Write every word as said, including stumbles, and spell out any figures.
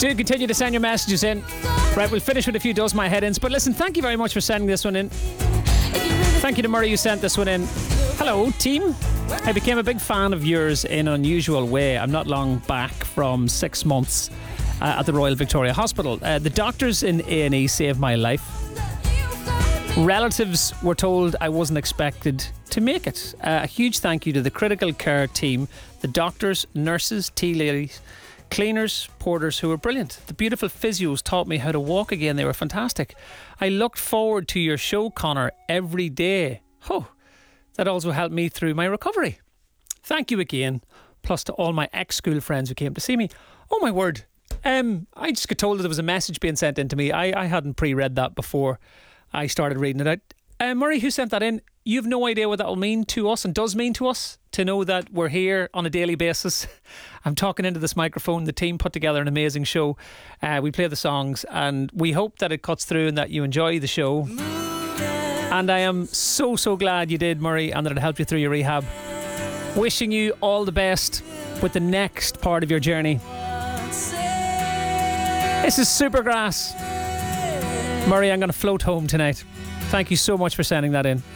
Do continue to send your messages in. Right, we'll finish with a few Does My Head Ins. But listen, thank you very much for sending this one in. Thank you to Murray who sent this one in. Hello, team. I became a big fan of yours in an unusual way. I'm not long back from six months uh, at the Royal Victoria Hospital. Uh, the doctors in A and E saved my life. Relatives were told I wasn't expected to make it. Uh, a huge thank you to the critical care team, the doctors, nurses, tea ladies, cleaners, porters who were brilliant. The beautiful physios taught me how to walk again. They were fantastic. I looked forward to your show, Connor, every day. Oh, that also helped me through my recovery. Thank you again. Plus to all my ex-school friends who came to see me. Oh my word. Um, I just got told that there was a message being sent in to me. I, I hadn't pre-read that before I started reading it out. Uh, Murray, who sent that in, you have no idea what that will mean to us and does mean to us, to know that we're here on a daily basis. I'm talking into this microphone. The team put together an amazing show. Uh, we play the songs and we hope that it cuts through and that you enjoy the show. And I am so, so glad you did, Murray, and that it helped you through your rehab. Wishing you all the best with the next part of your journey. This is Supergrass. Murray, I'm going to float home tonight. Thank you so much for sending that in.